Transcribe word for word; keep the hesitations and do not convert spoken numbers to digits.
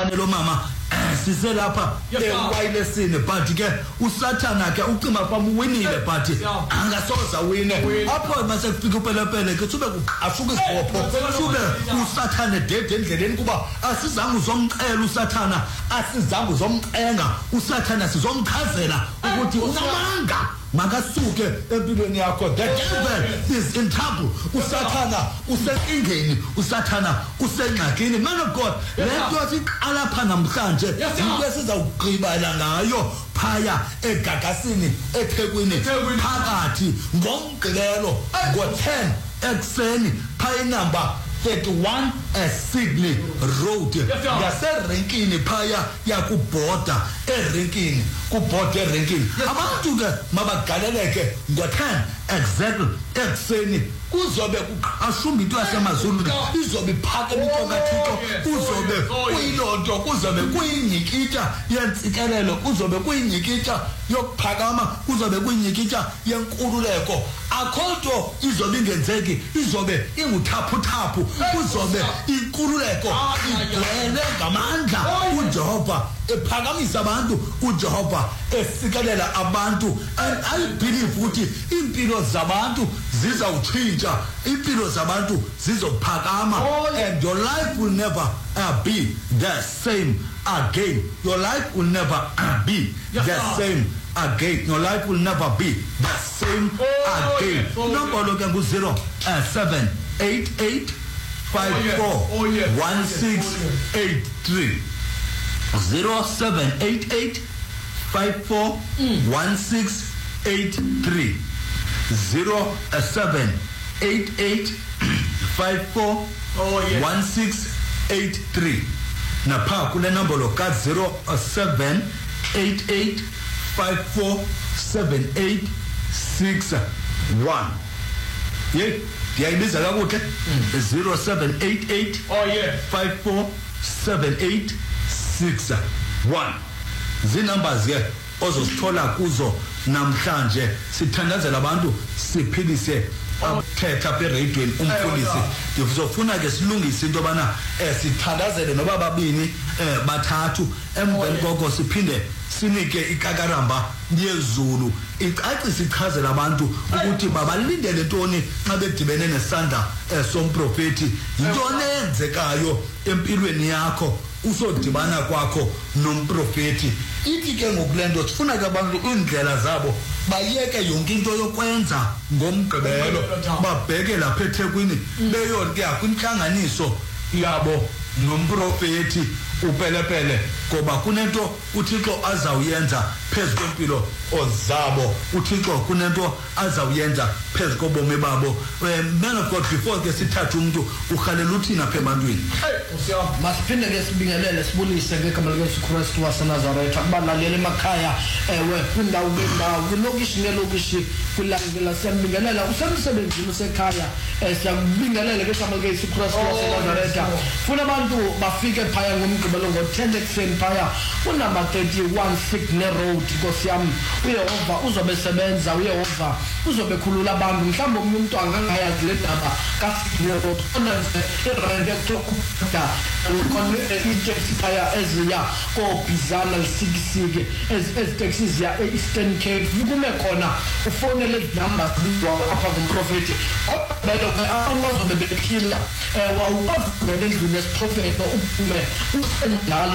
fanele mama siselapha ewayilesini but ke usathana ke ucima kwam uwinile but angasoza wine apho mase kufika upelepele ke sube kuqashuka isibopho sube usathane dead endleleni kuba asizange uzomcela usathana asizange uzomcenga usathana sizomchazela ukuthi unamanga makasuke empilweni yakho. The devil is in trouble. Usathana usenkingeni, usathana usengxakini. Man of God, lento siqala pha namhlanje into esizawugqibela ngayo phaya egagasini eThekwini phakathi ngomgqibelo ngo-ten ekseni phaya number thirty-one Sydney Road ngaserenkini phaya yakuborder erenkini kuborder erenkini. Abantu ke mabagaleleke ngo-ten exactly ekseni kuzobe kuqashumba into yasemazulu izobe iphakeme into kaThixo kuzobe kuyilonto kuzobe kuyinyikitsha yentsikelelo kuzobe kuyinyikitsha yokuphakama kuzobe kuyinyikitsha yenkululeko. Akhonto izobe ingenzeki izobe inguthaphutaphu kuzobe inkululeko igcwele ngamandla uJehova ephakamisa abantu uJehova esikelela abantu. And I believe ukuthi impilo zabantu zizawutshintsha impilo zabantu zizophakama and your life will never uh, be the same again. Your life will never uh, be the same again. Your life will never be the same again. Number look at zero uh, seven eight eight five four one six eight three zero seven eight eight five four one six eight three zero seven eight eight five four one six eight three. Napha kule number lo ka zero seven eight eight five four seven eight six one. Ye diyayibiza kakuhle zero seven eight eight five four seven eight six one. Zinumbers ke ozosithola kuzo namhlanje sithandazela abantu siphilise ukhetha pe radio umfundisi. Ngizofuna ke silungise into bana sithandazele noba babini eh bathathu emveni koko siphinde sinike ikakaramba yezulu icacise ichazela abantu ukuthi babalindele ntoni xa bedibene nesandla somprofeti intoni eyenzekayo empilweni yakho usodibana kwakho nomprofeti. Ithi ke ngokulendo sifuna ke abantu indlela zabo bayeke yonke into yokwenza ngomgqibelo babheke lapha eThekwini beyonke yakwinhlanganiso yabo nomprofeti upelepele ngoba kunento uThixo azawuyenza phezu kwempilo ozabo. uThixo kunento azawuyenza phezu kobomi babo. Man of God, before ke sithatha umuntu uhalela uthina apha ebantwini masiphinde ke sibingelele sibulise ngegama likaYesu Kristu waseNazaretha kubalaleli emakhaya ewe kwindawo ngendawo kulokishi ngelokishi kulangela siyabingelela usemsebenzini usekhaya siyabingelela ngegama likaYesu Kristu waseNazaretha. Funa abantu bafike phaya ngomgqibelo ngo-ten ekseni phaya kunamba thirty-one Sydney Road. Nkosi yami uYehova uzobe sebenza uYehova uzobe khulula abantu mhlawumbe omunye umuntu angangayazi le ndaba kaSydney Road khona irende yokuphatha khona itaxi phaya eziya koBizana lisikisike ezitaxi ziya eEastern Cape kume khona ufonele number apha kumprofeti bedo abantu bazobe bephila wawuqofa ngendlu nesprofeti uphume